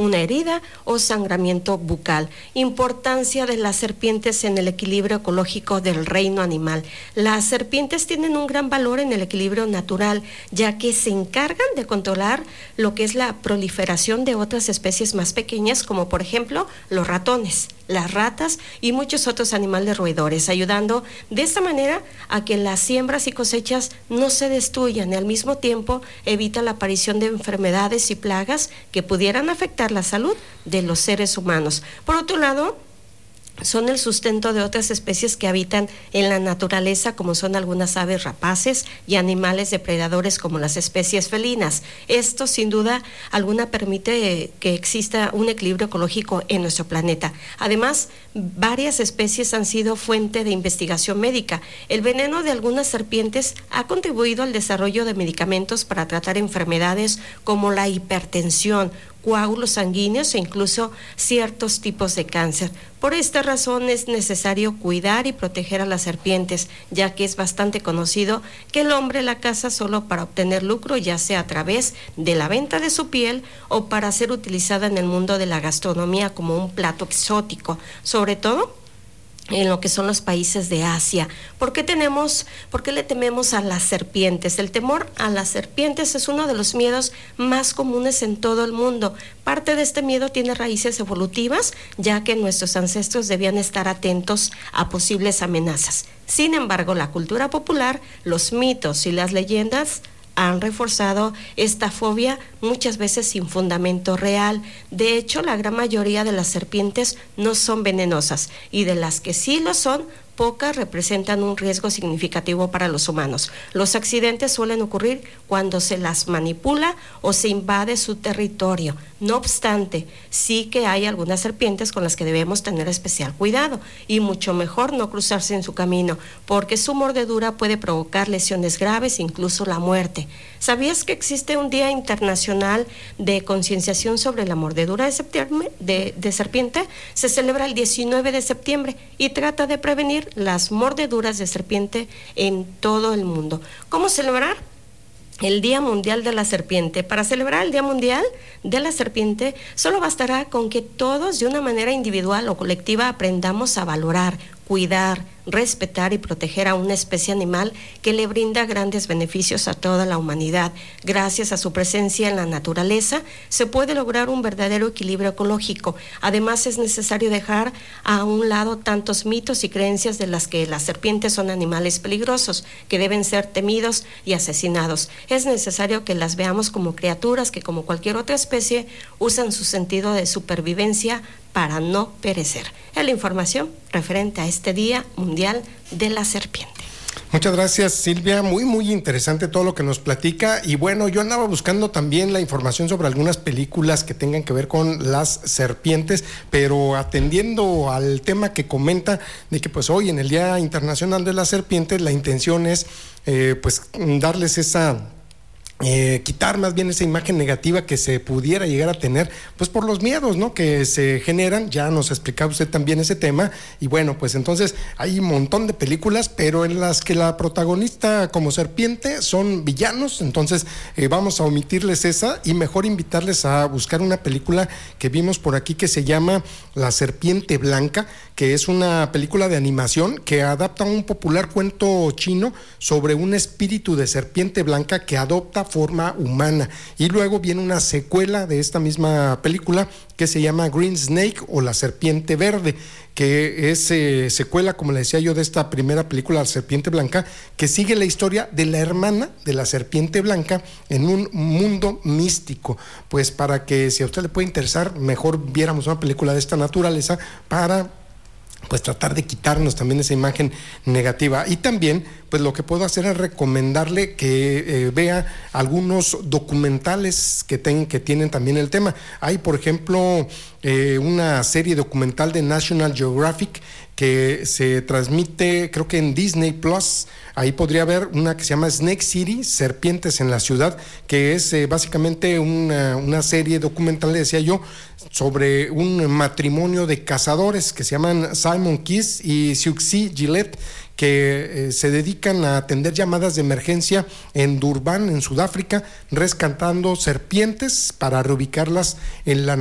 una herida o sangramiento bucal. Importancia de las serpientes en el equilibrio ecológico del reino animal. Las serpientes tienen un gran valor en el equilibrio natural, ya que se encargan de controlar lo que es la proliferación de otras especies más pequeñas, como por ejemplo los ratones, las ratas y muchos otros animales roedores, ayudando de esta manera a que las siembras y cosechas no se destruyan y al mismo tiempo evita la aparición de enfermedades y plagas que pudieran afectar la salud de los seres humanos. Por otro lado, son el sustento de otras especies que habitan en la naturaleza, como son algunas aves rapaces y animales depredadores como las especies felinas. Esto, sin duda alguna, permite que exista un equilibrio ecológico en nuestro planeta. Además, varias especies han sido fuente de investigación médica. El veneno de algunas serpientes ha contribuido al desarrollo de medicamentos para tratar enfermedades como la hipertensión, coágulos sanguíneos e incluso ciertos tipos de cáncer. Por esta razón es necesario cuidar y proteger a las serpientes, ya que es bastante conocido que el hombre la caza solo para obtener lucro, ya sea a través de la venta de su piel o para ser utilizada en el mundo de la gastronomía como un plato exótico, sobre todo en lo que son los países de Asia. ¿Por qué le tememos a las serpientes? El temor a las serpientes es uno de los miedos más comunes en todo el mundo. Parte de este miedo tiene raíces evolutivas, ya que nuestros ancestros debían estar atentos a posibles amenazas. Sin embargo, la cultura popular, los mitos y las leyendas han reforzado esta fobia, muchas veces sin fundamento real. De hecho, la gran mayoría de las serpientes no son venenosas y de las que sí lo son, pocas representan un riesgo significativo para los humanos. Los accidentes suelen ocurrir cuando se las manipula o se invade su territorio. No obstante, sí que hay algunas serpientes con las que debemos tener especial cuidado y mucho mejor no cruzarse en su camino, porque su mordedura puede provocar lesiones graves, incluso la muerte. ¿Sabías que existe un Día Internacional de Concienciación sobre la Mordedura de serpiente? Se celebra el 19 de septiembre y trata de prevenir las mordeduras de serpiente en todo el mundo. ¿Cómo celebrar el Día Mundial de la Serpiente? Para celebrar el Día Mundial de la Serpiente, solo bastará con que todos, de una manera individual o colectiva, aprendamos a valorar, cuidar, respetar y proteger a una especie animal que le brinda grandes beneficios a toda la humanidad. Gracias a su presencia en la naturaleza, se puede lograr un verdadero equilibrio ecológico. Además, es necesario dejar a un lado tantos mitos y creencias de las que las serpientes son animales peligrosos, que deben ser temidos y asesinados. Es necesario que las veamos como criaturas que, como cualquier otra especie, usan su sentido de supervivencia para no perecer. Es la información referente a este Día Mundial de la Serpiente. Muchas gracias, Silvia. Muy interesante todo lo que nos platica. Y bueno, yo andaba buscando también la información sobre algunas películas que tengan que ver con las serpientes, pero atendiendo al tema que comenta de que pues hoy en el Día Internacional de las Serpientes la intención es pues darles esa quitar más bien esa imagen negativa que se pudiera llegar a tener, pues por los miedos, ¿no?, que se generan. Ya nos explicaba usted también ese tema. Y bueno, pues entonces hay un montón de películas, pero en las que la protagonista como serpiente son villanos. Entonces vamos a omitirles esa y mejor invitarles a buscar una película que vimos por aquí que se llama La Serpiente Blanca, que es una película de animación que adapta un popular cuento chino sobre un espíritu de serpiente blanca que adopta forma humana. Y luego viene una secuela de esta misma película que se llama Green Snake o La Serpiente Verde, que es secuela, como le decía yo, de esta primera película, La Serpiente Blanca, que sigue la historia de la hermana de la Serpiente Blanca en un mundo místico. Pues para que, si a usted le puede interesar, mejor viéramos una película de esta naturaleza para pues tratar de quitarnos también esa imagen negativa. Y también pues lo que puedo hacer es recomendarle que vea algunos documentales que tienen también el tema. Hay, por ejemplo, una serie documental de National Geographic que se transmite, creo que en Disney Plus. Ahí podría haber una que se llama Snake City, Serpientes en la Ciudad, que es básicamente una serie documental, le decía yo, sobre un matrimonio de cazadores que se llaman Simon Keys y Siouxsie Gillette, que se dedican a atender llamadas de emergencia en Durban, en Sudáfrica, rescatando serpientes para reubicarlas en la